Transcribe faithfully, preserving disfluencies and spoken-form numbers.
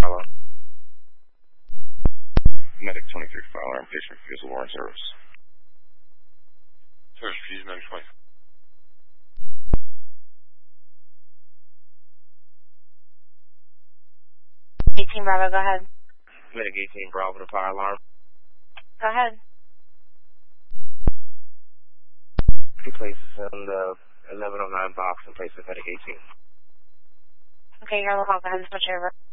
Hello. Medic twenty-three, fire alarm, patient refusal, warrant service. Service refusal, Medic twenty. eighteen Bravo, go ahead. Medic eighteen, Bravo to fire alarm. Go ahead. Two places in the eleven oh nine box and places Medic eighteen. Okay, you're on the call. Go ahead and switch over.